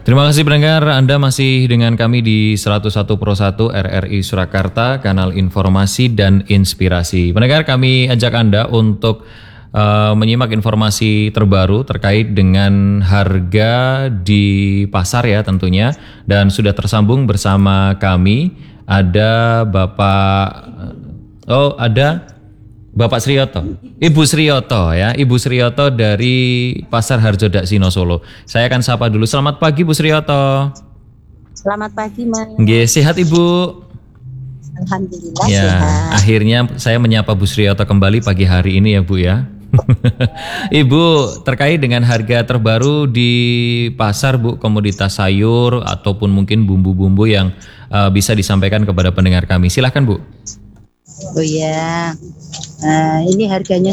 Terima kasih pendengar, Anda masih dengan kami di 101 Pro 1 RRI Surakarta, kanal informasi dan inspirasi. Pendengar, kami ajak Anda untuk menyimak informasi terbaru terkait dengan harga di pasar ya tentunya. Dan sudah tersambung bersama kami, ada Bapak Sriyoto, Ibu Sriyoto ya, Ibu Sriyoto dari Pasar Harjodak Sino Solo. Saya akan sapa dulu. Selamat pagi Bu Sriyoto. Selamat pagi Mas. Nggih, sehat Ibu? Alhamdulillah Ya, sehat. akhirnya saya menyapa Bu Sriyoto kembali pagi hari ini ya Bu ya. Ibu, terkait dengan harga terbaru di pasar Bu, komoditas sayur ataupun mungkin bumbu-bumbu yang bisa disampaikan kepada pendengar kami. Silahkan Bu. Oh ya, ini harganya